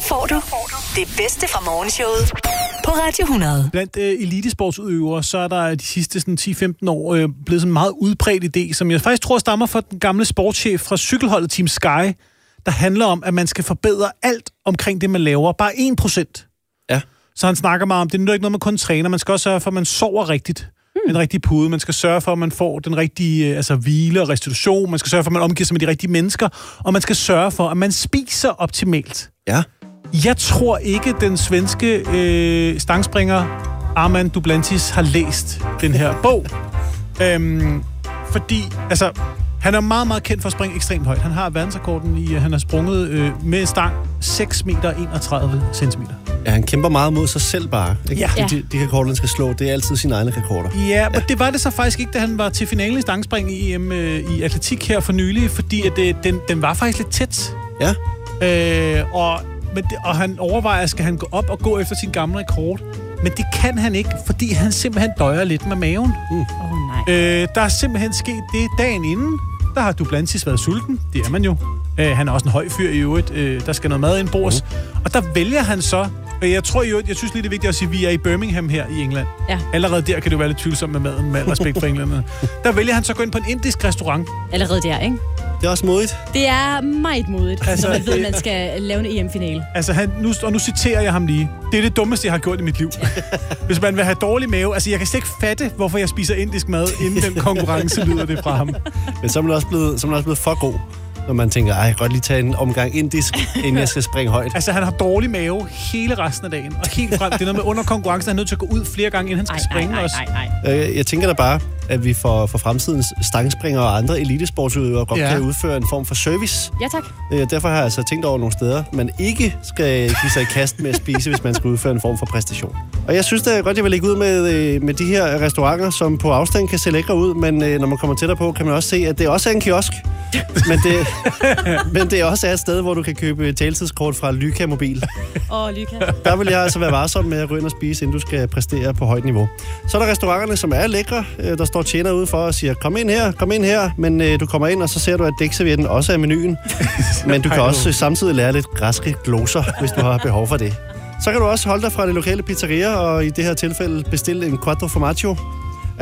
får du det bedste fra morgenshowet på Radio 100. Blandt elitesportsudøvere, så er der de sidste sådan, 10-15 år blevet sådan en meget udbredt idé, som jeg faktisk tror stammer fra den gamle sportschef fra cykelholdet Team Sky, der handler om, at man skal forbedre alt omkring det, man laver. Bare 1%. Ja. Så han snakker meget om, det er ikke noget, man kun træner. Man skal også sørge for, at man sover rigtigt. En rigtig pude. Man skal sørge for, at man får den rigtige hvile og restitution. Man skal sørge for, at man omgiver sig med de rigtige mennesker. Og man skal sørge for, at man spiser optimalt. Ja. Jeg tror ikke, den svenske stangspringer Armand Duplantis har læst den her bog. Fordi, han er meget, meget kendt for at springe ekstremt højt. Han har verdensrekorden i, han har sprunget med stang 6 meter 31 centimeter. Ja, han kæmper meget mod sig selv bare. Ikke? Ja. De rekorder, han skal slå, det er altid sine egne rekorder. Ja, men det var det så faktisk ikke, da han var til finalen i stangspring i EM i atletik her for nylig, fordi at den var faktisk lidt tæt. Ja. Og han overvejer, skal han gå op og gå efter sin gamle rekord. Men det kan han ikke, fordi han simpelthen døjer lidt med maven. Nej. Der er simpelthen sket det dagen inden. Der har Duplantis været sulten. Det er man jo. Han er også en høj fyr i øvrigt. Der skal noget mad indbords. Og der vælger han så... Jeg synes lige, det er vigtigt at sige, at vi er i Birmingham her i England. Ja. Allerede der kan det jo være lidt tvivlsomt med maden, med respekt for englænderne. Der vælger han så at gå ind på en indisk restaurant. Allerede der, ikke? Det er også modigt. Det er meget modigt, når man ved, at man skal lave en EM-finale. Nu citerer jeg ham lige. Det er det dummeste, jeg har gjort i mit liv. Hvis man vil have dårlig mave... jeg kan slet ikke fatte, hvorfor jeg spiser indisk mad, inden den konkurrence lyder det fra ham. Men så er man også blevet for god, når man tænker, jeg kan godt lige tage en omgang indisk, inden jeg skal springe højt. Han har dårlig mave hele resten af dagen. Og helt frem, det er noget med under konkurrencen, han er nødt til at gå ud flere gange, inden han skal springe også. Jeg tænker da bare, at vi for fremtidens stangspringere og andre elitesportsudøvere godt kan udføre en form for service. Ja, tak. Derfor har jeg altså tænkt over nogle steder, man ikke skal give sig i kast med at spise, hvis man skal udføre en form for præstation. Og jeg synes da godt, jeg vil lægge ud med de her restauranter, som på afstand kan se lækre ud, men når man kommer tættere på, kan man også se, at det også er en kiosk. Men det også er et sted, hvor du kan købe taletidskort fra Lyka Mobil. Lyka. Der vil jeg altså være varsom med at gå ind og spise, inden du skal præstere på højt niveau. Så er der restauranterne, som er lækre. Der står tjener ude for og siger, kom ind her. Men du kommer ind, og så ser du, at dækservietten også er menuen. Men du kan også samtidig lære lidt græske gloser, hvis du har behov for det. Så kan du også holde dig fra det lokale pizzeria, og i det her tilfælde bestille en quattro formaggio.